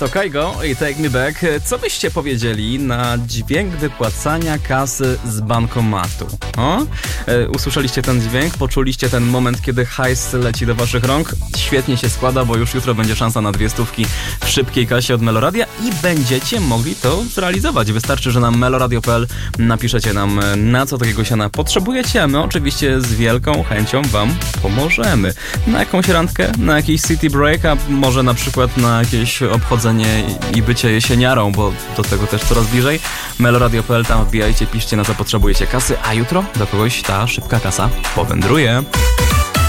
to Kaigo i Take Me Back. Co byście powiedzieli na dźwięk wypłacania kasy z bankomatu? Usłyszeliście ten dźwięk? Poczuliście ten moment, kiedy hajs leci do waszych rąk? Świetnie się składa, bo już jutro będzie szansa na 200 w szybkiej kasie od Meloradia i będziecie mogli to zrealizować. Wystarczy, że na meloradio.pl napiszecie nam, na co takiego siana potrzebujecie, a my oczywiście z wielką chęcią wam pomożemy. Na jakąś randkę, na jakiś city break, a może na przykład na jakieś obchodzenie i bycie jesieniarą, bo do tego też coraz bliżej. Meloradio.pl, tam wbijajcie, piszcie, na co potrzebujecie kasy, a jutro do kogoś ta szybka kasa powędruje.